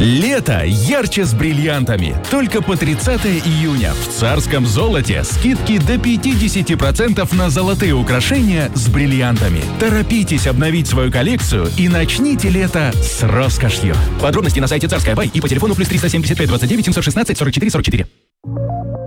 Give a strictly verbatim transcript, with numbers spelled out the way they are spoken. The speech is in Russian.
Лето ярче с бриллиантами. Только по тридцатое июня в Царском золоте скидки до пятьдесят процентов на золотые украшения с бриллиантами. Торопитесь обновить свою коллекцию и начните лето с роскошью. Подробности на сайте Царская Бай и по телефону плюс триста семьдесят пять двадцать девять семьсот шестнадцать сорок четыре сорок четыре.